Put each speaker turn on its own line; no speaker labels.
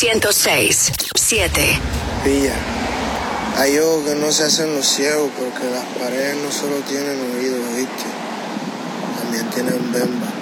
106.7.
Pilla, hay ojos que no se hacen los ciegos porque las paredes no solo tienen oídos, ¿viste? También tienen bemba.